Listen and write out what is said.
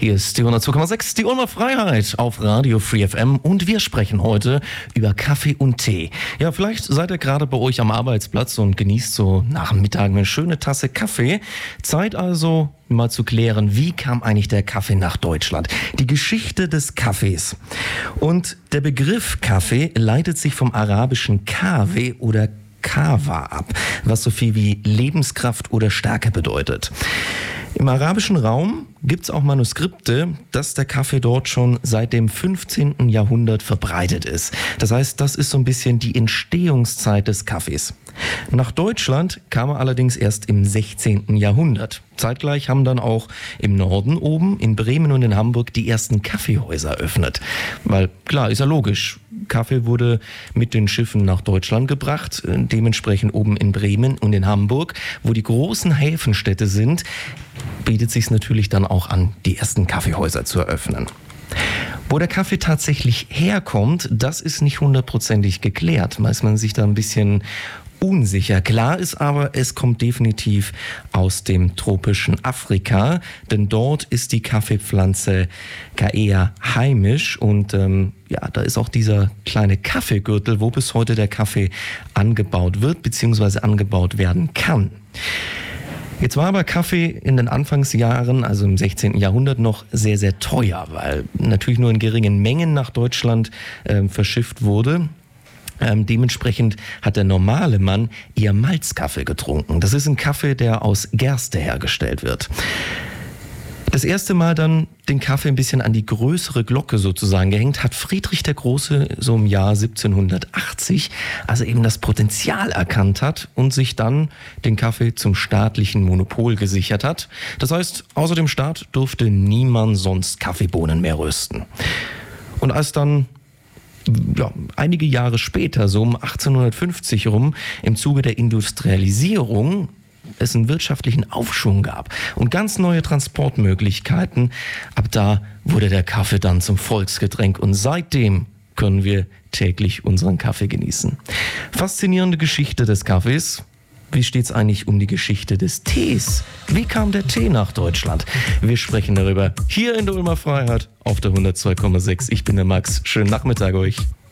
Hier ist die 102,6, die Ulmer Freiheit auf Radio Free FM und wir sprechen heute über Kaffee und Tee. Ja, vielleicht seid ihr gerade bei euch am Arbeitsplatz und genießt so nach dem Mittag eine schöne Tasse Kaffee. Zeit also mal zu klären, wie kam eigentlich der Kaffee nach Deutschland? Die Geschichte des Kaffees. Und der Begriff Kaffee leitet sich vom arabischen Kawe oder Kawa ab, was so viel wie Lebenskraft oder Stärke bedeutet. Im arabischen Raum gibt es auch Manuskripte, dass der Kaffee dort schon seit dem 15. Jahrhundert verbreitet ist. Das heißt, das ist so ein bisschen die Entstehungszeit des Kaffees. Nach Deutschland kam er allerdings erst im 16. Jahrhundert. Zeitgleich haben dann auch im Norden oben, in Bremen und in Hamburg, die ersten Kaffeehäuser eröffnet. Weil, klar, ist ja logisch, Kaffee wurde mit den Schiffen nach Deutschland gebracht, dementsprechend oben in Bremen und in Hamburg, wo die großen Häfenstädte sind, bietet sich natürlich dann auch an, die ersten Kaffeehäuser zu eröffnen. Wo der Kaffee tatsächlich herkommt, das ist nicht hundertprozentig geklärt. Da ist man sich da ein bisschen unsicher. Klar ist aber, es kommt definitiv aus dem tropischen Afrika, denn dort ist die Kaffeepflanze eher heimisch und da ist auch dieser kleine Kaffeegürtel, wo bis heute der Kaffee angebaut wird bzw. angebaut werden kann. Jetzt war aber Kaffee in den Anfangsjahren, also im 16. Jahrhundert, noch sehr, sehr teuer, weil natürlich nur in geringen Mengen nach Deutschland verschifft wurde. Dementsprechend hat der normale Mann eher Malzkaffee getrunken. Das ist ein Kaffee, der aus Gerste hergestellt wird. Das erste Mal dann den Kaffee ein bisschen an die größere Glocke sozusagen gehängt hat Friedrich der Große so im Jahr 1780, also eben das Potenzial erkannt hat und sich dann den Kaffee zum staatlichen Monopol gesichert hat. Das heißt, außer dem Staat durfte niemand sonst Kaffeebohnen mehr rösten. Und als dann einige Jahre später, so um 1850 rum, im Zuge der Industrialisierung es einen wirtschaftlichen Aufschwung gab und ganz neue Transportmöglichkeiten, ab da wurde der Kaffee dann zum Volksgetränk und seitdem können wir täglich unseren Kaffee genießen. Faszinierende Geschichte des Kaffees. Wie steht es eigentlich um die Geschichte des Tees? Wie kam der Tee nach Deutschland? Wir sprechen darüber hier in der Ulmer Freiheit auf der 102,6. Ich bin der Max. Schönen Nachmittag euch.